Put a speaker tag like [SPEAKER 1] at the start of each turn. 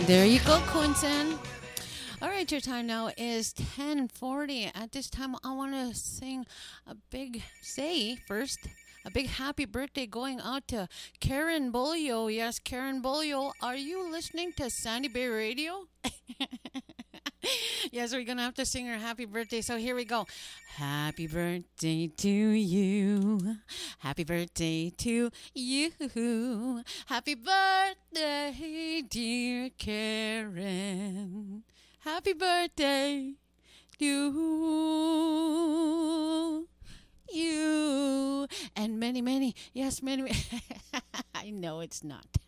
[SPEAKER 1] There you go, Quinton. All right, your time now is 10:40. At this time, I want to a big happy birthday going out to Karen Bolio. Yes, Karen Bolio, are you listening to Sandy Bay Radio? Yes, we're going to have to sing her happy birthday. So here we go. Happy birthday to you. Happy birthday to you. Happy birthday, dear Karen. Happy birthday to you. And many, many, yes, many. I know it's not.